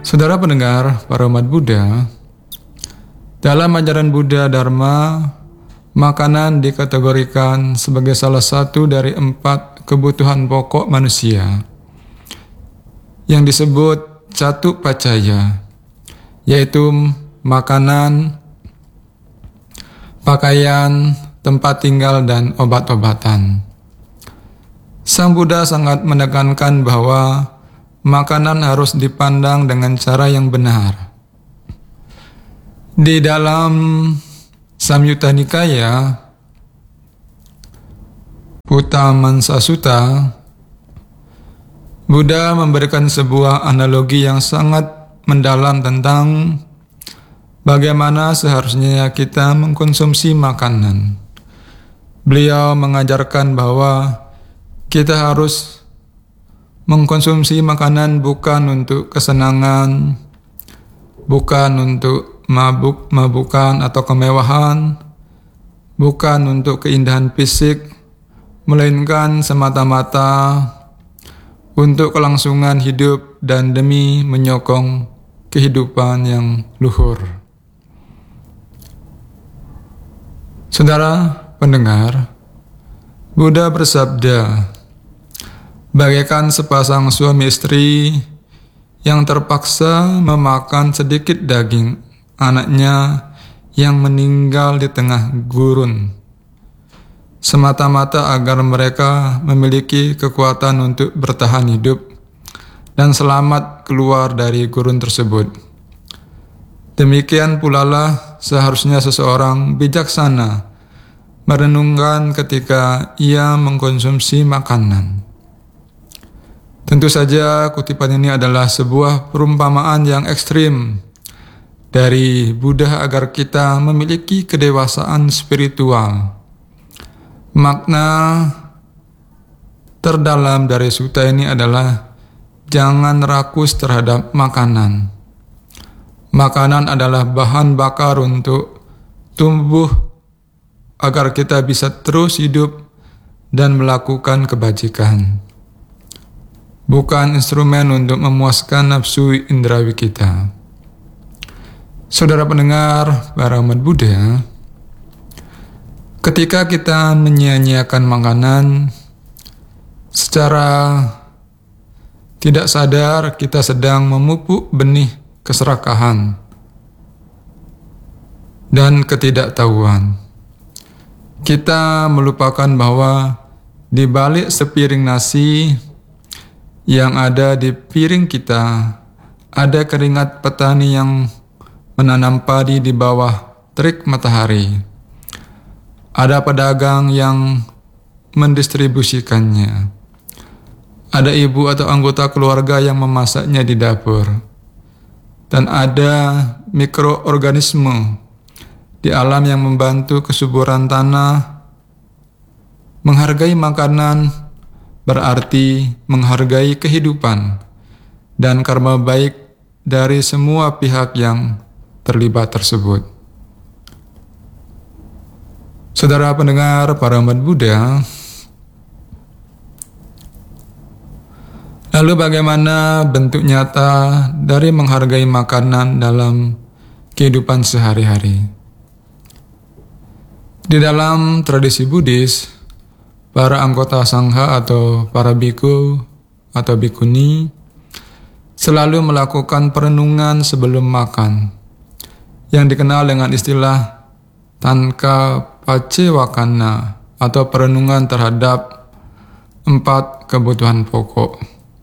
Saudara pendengar, para umat Buddha, dalam ajaran Buddha Dharma, makanan dikategorikan sebagai salah satu dari 4 kebutuhan pokok manusia yang disebut Catu Pacaya, yaitu makanan, pakaian, tempat tinggal, dan obat-obatan. Sang Buddha sangat menekankan bahwa makanan harus dipandang dengan cara yang benar. Di dalam Samyutta Nikaya Uttamana Sutta, Buddha memberikan sebuah analogi yang sangat mendalam tentang bagaimana seharusnya kita mengkonsumsi makanan. Beliau mengajarkan bahwa kita harus mengkonsumsi makanan bukan untuk kesenangan, bukan untuk mabuk-mabukan atau kemewahan, bukan untuk keindahan fisik, melainkan semata-mata untuk kelangsungan hidup dan demi menyokong kehidupan yang luhur. Saudara pendengar, Buddha bersabda, bagaikan sepasang suami istri yang terpaksa memakan sedikit daging anaknya yang meninggal di tengah gurun, semata-mata agar mereka memiliki kekuatan untuk bertahan hidup dan selamat keluar dari gurun tersebut. Demikian pula lah seharusnya seseorang bijaksana merenungkan ketika ia mengkonsumsi makanan. Tentu saja kutipan ini adalah sebuah perumpamaan yang ekstrim dari Buddha agar kita memiliki kedewasaan spiritual. Makna terdalam dari sutta ini adalah jangan rakus terhadap makanan. Makanan adalah bahan bakar untuk tumbuh agar kita bisa terus hidup dan melakukan kebajikan, bukan instrumen untuk memuaskan nafsu indrawi kita. Saudara pendengar, para umat Buddha, ketika kita menyia-nyiakan makanan, secara tidak sadar kita sedang memupuk benih keserakahan dan ketidaktahuan. Kita melupakan bahwa di balik sepiring nasi yang ada di piring kita, ada keringat petani yang menanam padi di bawah terik matahari. Ada pedagang yang mendistribusikannya. Ada ibu atau anggota keluarga yang memasaknya di dapur. Dan ada mikroorganisme di alam yang membantu kesuburan tanah. Menghargai makanan berarti menghargai kehidupan dan karma baik dari semua pihak yang terlibat tersebut. Saudara pendengar, para umat Buddha, lalu bagaimana bentuk nyata dari menghargai makanan dalam kehidupan sehari-hari? Di dalam tradisi Buddhis, para anggota sangha atau para biku atau bikuni selalu melakukan perenungan sebelum makan, yang dikenal dengan istilah Tanka Pacewakana atau perenungan terhadap 4 kebutuhan pokok.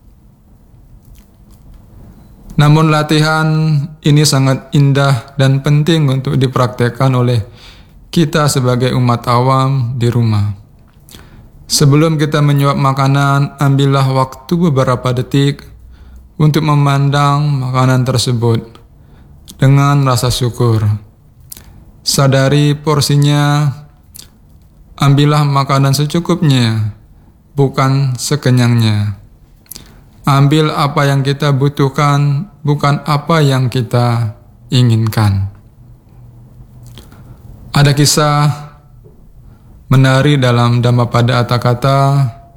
Namun latihan ini sangat indah dan penting untuk dipraktekkan oleh kita sebagai umat awam di rumah. Sebelum kita menyuap makanan, ambillah waktu beberapa detik untuk memandang makanan tersebut dengan rasa syukur. Sadari porsinya, ambillah makanan secukupnya, bukan sekenyangnya. Ambil apa yang kita butuhkan, bukan apa yang kita inginkan. Ada kisah menarik dalam Dhammapada Atthakatha,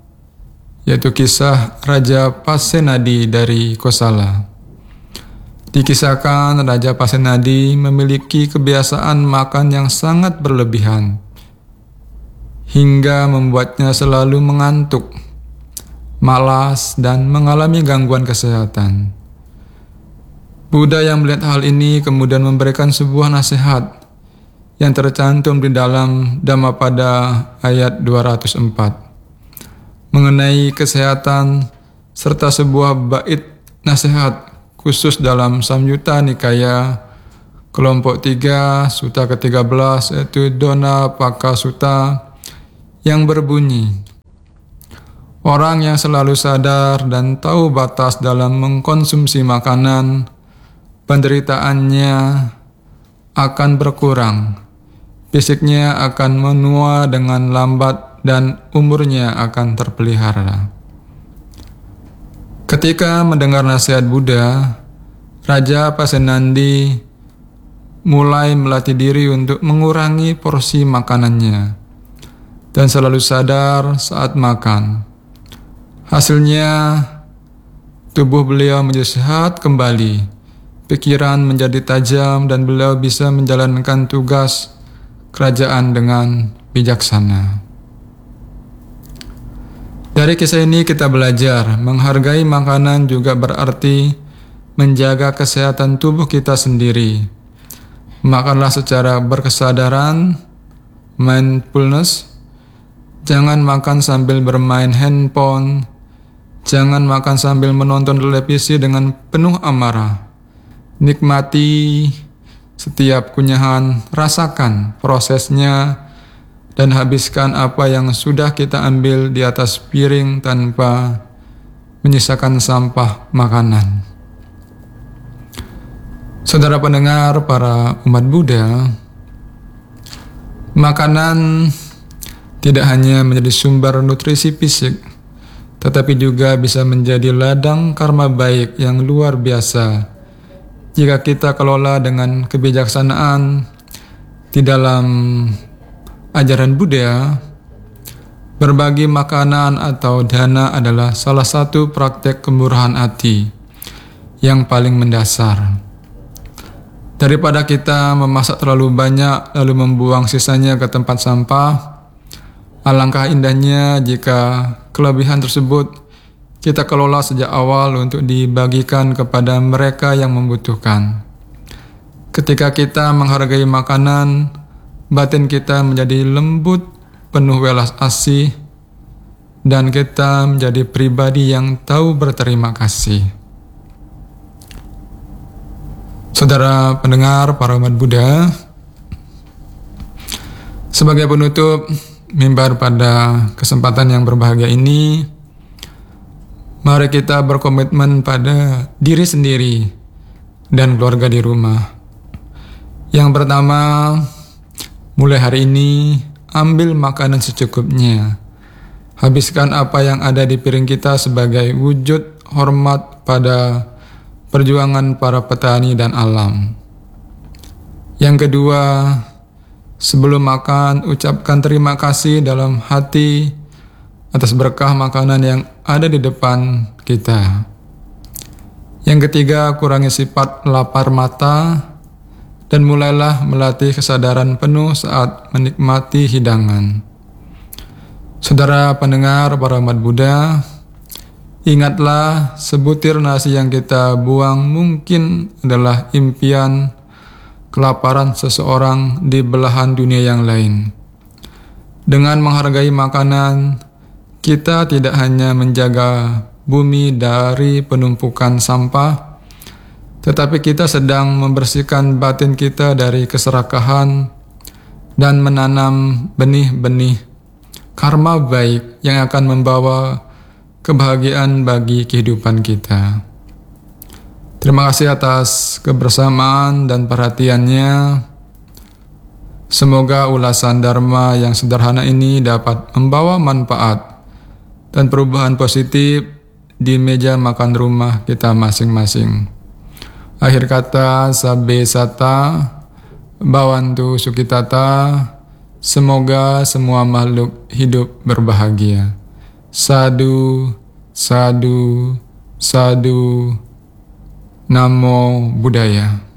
yaitu kisah Raja Pasenadi dari Kosala. Dikisahkan Raja Pasenadi memiliki kebiasaan makan yang sangat berlebihan, hingga membuatnya selalu mengantuk, malas, dan mengalami gangguan kesehatan. Buddha yang melihat hal ini kemudian memberikan sebuah nasihat yang tercantum di dalam Dhammapada ayat 204 mengenai kesehatan serta sebuah bait nasihat khusus dalam Samyutta Nikaya kelompok 3 Sutta ke-13 yaitu Dona Paka Sutta yang berbunyi, orang yang selalu sadar dan tahu batas dalam mengkonsumsi makanan, penderitaannya akan berkurang, fisiknya akan menua dengan lambat, dan umurnya akan terpelihara. Ketika mendengar nasihat Buddha, Raja Pasenadi mulai melatih diri untuk mengurangi porsi makanannya dan selalu sadar saat makan. Hasilnya, tubuh beliau menjadi sehat kembali, pikiran menjadi tajam, dan beliau bisa menjalankan tugas kerajaan dengan bijaksana. Dari kisah ini kita belajar menghargai makanan juga berarti menjaga kesehatan tubuh kita sendiri. Makanlah secara berkesadaran, mindfulness. Jangan makan sambil bermain handphone. Jangan makan sambil menonton televisi dengan penuh amarah. Nikmati setiap kunyahan, rasakan prosesnya, dan habiskan apa yang sudah kita ambil di atas piring tanpa menyisakan sampah makanan. Saudara pendengar, para umat Buddha, makanan tidak hanya menjadi sumber nutrisi fisik, tetapi juga bisa menjadi ladang karma baik yang luar biasa jika kita kelola dengan kebijaksanaan. Di dalam ajaran Buddha, berbagi makanan atau dana adalah salah satu praktek kemurahan hati yang paling mendasar. Daripada kita memasak terlalu banyak lalu membuang sisanya ke tempat sampah, alangkah indahnya jika kelebihan tersebut kita kelola sejak awal untuk dibagikan kepada mereka yang membutuhkan. Ketika kita menghargai makanan, batin kita menjadi lembut, penuh welas asih, dan kita menjadi pribadi yang tahu berterima kasih. Saudara pendengar, para umat Buddha, sebagai penutup mimbar pada kesempatan yang berbahagia ini, mari kita berkomitmen pada diri sendiri dan keluarga di rumah. Yang pertama, mulai hari ini, ambil makanan secukupnya. Habiskan apa yang ada di piring kita sebagai wujud hormat pada perjuangan para petani dan alam. Yang kedua, sebelum makan, ucapkan terima kasih dalam hati atas berkah makanan yang ada di depan kita. Yang ketiga, kurangi sifat lapar mata dan mulailah melatih kesadaran penuh saat menikmati hidangan. Saudara pendengar, para umat Buddha, ingatlah sebutir nasi yang kita buang mungkin adalah impian kelaparan seseorang di belahan dunia yang lain. Dengan menghargai makanan, kita tidak hanya menjaga bumi dari penumpukan sampah, tetapi kita sedang membersihkan batin kita dari keserakahan dan menanam benih-benih karma baik yang akan membawa kebahagiaan bagi kehidupan kita. Terima kasih atas kebersamaan dan perhatiannya. Semoga ulasan Dharma yang sederhana ini dapat membawa manfaat dan perubahan positif di meja makan rumah kita masing-masing. Akhir kata, sabbe sata, bhavantu sukhitata, semoga semua makhluk hidup berbahagia. Sadhu, sadhu, sadhu. Namo Buddhaya.